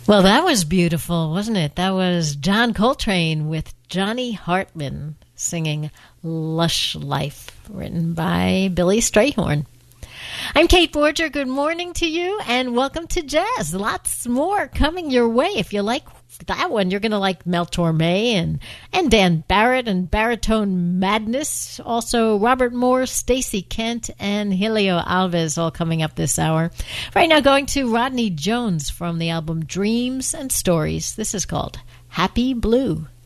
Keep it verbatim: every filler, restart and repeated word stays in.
Well, that was beautiful, wasn't it? That was John Coltrane with Johnny Hartman singing Lush Life, written by Billy Strayhorn. I'm Kate Borger. Good morning to you, and welcome to Jazz. Lots more coming your way. If you like that one, you're going to like Mel Torme and, and Dan Barrett and Baritone Madness. Also, Robert Moore, Stacey Kent, and Helio Alves all coming up this hour. Right now, going to Rodney Jones from the album Dreams and Stories. This is called Happy Blue.